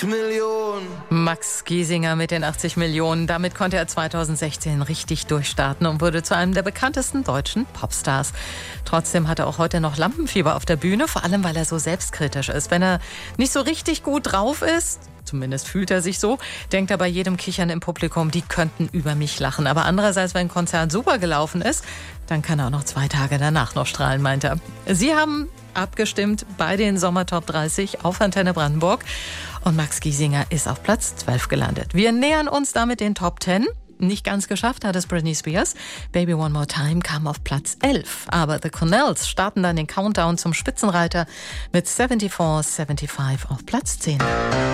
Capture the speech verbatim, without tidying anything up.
Millionen. Max Giesinger mit den achtzig Millionen. Damit konnte er zweitausendsechzehn richtig durchstarten und wurde zu einem der bekanntesten deutschen Popstars. Trotzdem hat er auch heute noch Lampenfieber auf der Bühne, vor allem weil er so selbstkritisch ist. Wenn er nicht so richtig gut drauf ist, zumindest fühlt er sich so, denkt er bei jedem Kichern im Publikum, die könnten über mich lachen. Aber andererseits, wenn ein Konzert super gelaufen ist, dann kann er auch noch zwei Tage danach noch strahlen, meint er. Sie haben abgestimmt bei den Sommertop dreißig auf Antenne Brandenburg und Max Giesinger ist auf Platz zwölf gelandet. Wir nähern uns damit den Top zehn. Nicht ganz geschafft hat es Britney Spears. Baby One More Time kam auf Platz elf. Aber The Cornells starten dann den Countdown zum Spitzenreiter mit vierundsiebzig fünfundsiebzig auf Platz zehn.